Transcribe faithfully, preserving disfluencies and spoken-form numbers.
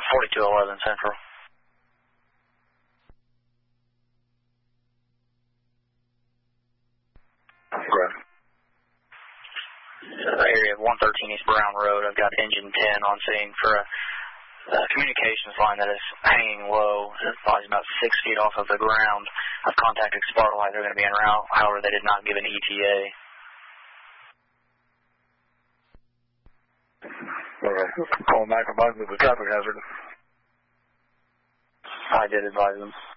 forty-two eleven Central. Okay. Uh, area of one thirteen East Brown Road. I've got engine ten on scene for a, a communications line that is hanging low. It's probably about six feet off of the ground. I've contacted Sparklight. They're going to be en route. However, they did not give an E T A. Okay. Call nine five five with a traffic hazard. I did advise them.